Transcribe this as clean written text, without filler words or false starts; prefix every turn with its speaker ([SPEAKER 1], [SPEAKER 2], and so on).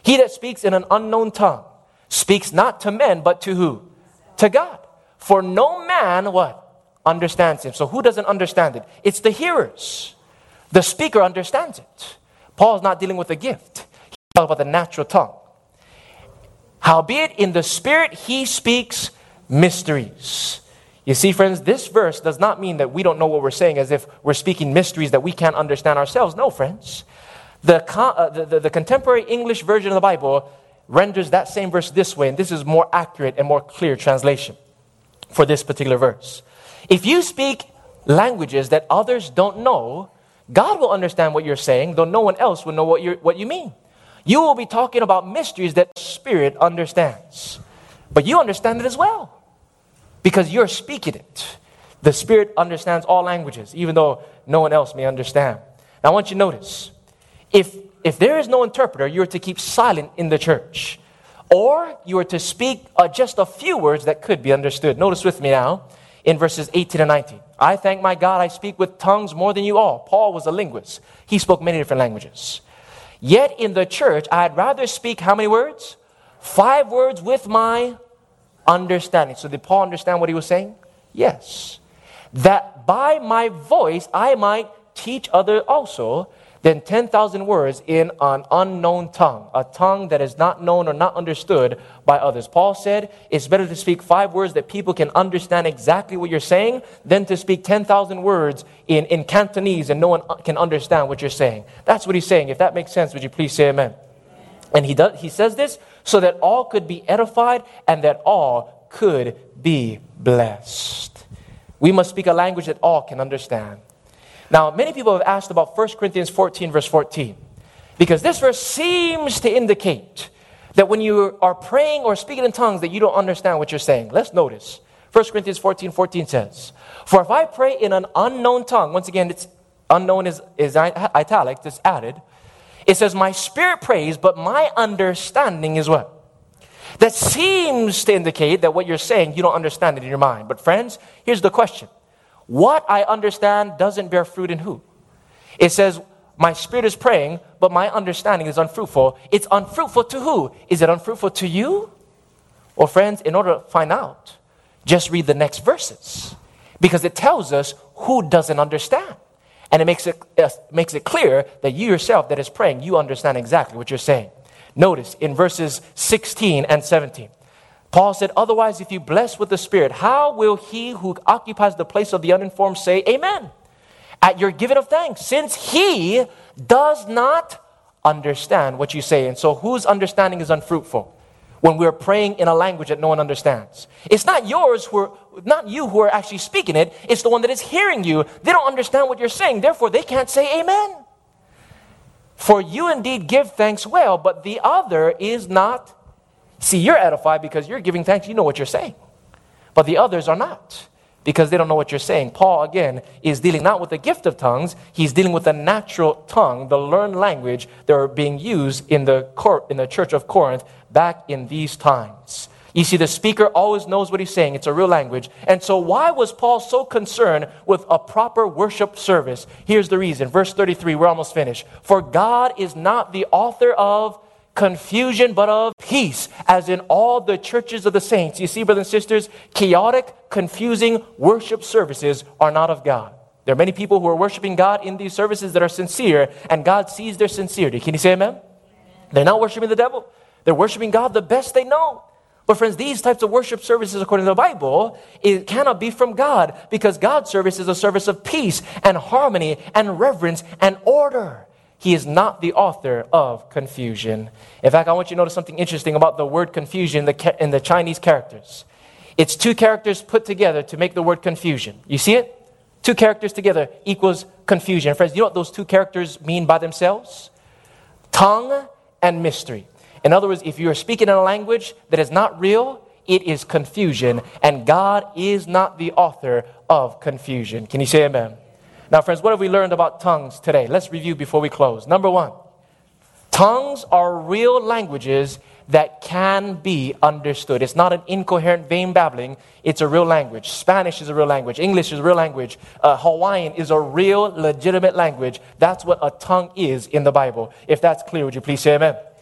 [SPEAKER 1] He that speaks in an unknown tongue speaks not to men, but to who? To God. For no man, what? Understands him. So who doesn't understand it? It's the hearers. The speaker understands it. Paul's not dealing with a gift. He's talking about the natural tongue. Howbeit in the Spirit he speaks mysteries. You see, friends, this verse does not mean that we don't know what we're saying as if we're speaking mysteries that we can't understand ourselves. No, friends. The contemporary English version of the Bible renders that same verse this way, and this is more accurate and more clear translation for this particular verse. If you speak languages that others don't know, God will understand what you're saying, though no one else will know what you mean. You will be talking about mysteries that the Spirit understands. But you understand it as well, because you're speaking it. The Spirit understands all languages, even though no one else may understand. Now I want you to notice, if there is no interpreter, you are to keep silent in the church. Or you are to speak just a few words that could be understood. Notice with me now in verses 18 and 19. I thank my God I speak with tongues more than you all. Paul was a linguist. He spoke many different languages. Yet in the church, I'd rather speak how many words? 5 words with my understanding. So did Paul understand what he was saying? Yes. That by my voice I might teach others also, than 10,000 words in an unknown tongue, a tongue that is not known or not understood by others. Paul said, it's better to speak 5 words that people can understand exactly what you're saying than to speak 10,000 words in Cantonese and no one can understand what you're saying. That's what he's saying. If that makes sense, would you please say amen? And he says this so that all could be edified and that all could be blessed. We must speak a language that all can understand. Now, many people have asked about 1 Corinthians 14, verse 14, because this verse seems to indicate that when you are praying or speaking in tongues that you don't understand what you're saying. Let's notice. 1 Corinthians 14 says, for if I pray in an unknown tongue, once again, it's unknown is italics, it's added. It says, my spirit prays, but my understanding is what? That seems to indicate that what you're saying, you don't understand it in your mind. But friends, here's the question. What I understand doesn't bear fruit in who? It says, my spirit is praying, but my understanding is unfruitful. It's unfruitful to who? Is it unfruitful to you? Well, friends, in order to find out, just read the next verses. Because it tells us who doesn't understand. And it makes it clear that you yourself that is praying, you understand exactly what you're saying. Notice in verses 16 and 17. Paul said, otherwise, if you bless with the Spirit, how will he who occupies the place of the uninformed say amen at your giving of thanks, since he does not understand what you say? And so whose understanding is unfruitful when we're praying in a language that no one understands? It's not you who are actually speaking it. It's the one that is hearing you. They don't understand what you're saying. Therefore, they can't say amen. For you indeed give thanks well, but the other is not. See, you're edified because you're giving thanks. You know what you're saying. But the others are not because they don't know what you're saying. Paul, again, is dealing not with the gift of tongues. He's dealing with the natural tongue, the learned language that are being used in the church of Corinth back in these times. You see, the speaker always knows what he's saying. It's a real language. And so why was Paul so concerned with a proper worship service? Here's the reason. Verse 33, we're almost finished. For God is not the author of confusion, but of peace, as in all the churches of the saints. You see, brothers and sisters, chaotic, confusing worship services are not of God. There are many people who are worshiping God in these services that are sincere, and God sees their sincerity. Can you say amen? They're not worshiping the devil. They're worshiping God the best they know. But friends, these types of worship services, according to the Bible, it cannot be from God, because God's service is a service of peace and harmony and reverence and order. He is not the author of confusion. In fact, I want you to notice something interesting about the word confusion in the Chinese characters. It's 2 characters put together to make the word confusion. You see it? 2 characters together equals confusion. Friends, you know what those 2 characters mean by themselves? Tongue and mystery. In other words, if you are speaking in a language that is not real, it is confusion. And God is not the author of confusion. Can you say amen? Now, friends, what have we learned about tongues today? Let's review before we close. Number 1, tongues are real languages that can be understood. It's not an incoherent, vain babbling. It's a real language. Spanish is a real language. English is a real language. Hawaiian is a real, legitimate language. That's what a tongue is in the Bible. If that's clear, would you please say amen?